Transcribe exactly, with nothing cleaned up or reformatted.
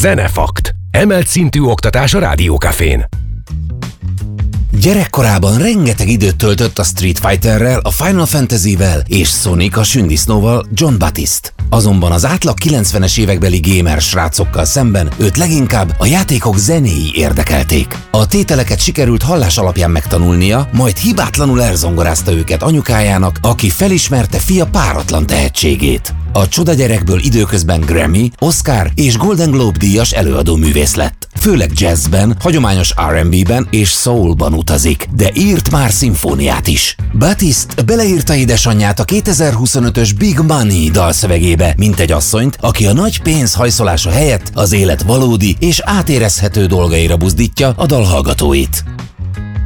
Zenefakt. Emelt szintű oktatás a Rádiókafén. Gyerekkorában rengeteg időt töltött a Street Fighterrel, a Final Fantasyvel és Sonic a sündisznóval, Jon Batiste. Azonban az átlag kilencvenes évekbeli gamer srácokkal szemben őt leginkább a játékok zenéi érdekelték. A tételeket sikerült hallás alapján megtanulnia, majd hibátlanul elzongorázta őket anyukájának, aki felismerte fia páratlan tehetségét. A csoda gyerekből időközben Grammy, Oscar és Golden Globe díjas előadó művész lett. Főleg jazzben, hagyományos er and bé-ben és soulban utazik, de írt már szimfóniát is. Batiste beleírta édesanyját a kétezer-huszonötös Big Money dalszövegébe, mint egy asszonyt, aki a nagy pénz hajszolása helyett az élet valódi és átérezhető dolgaira buzdítja a dal hallgatóit.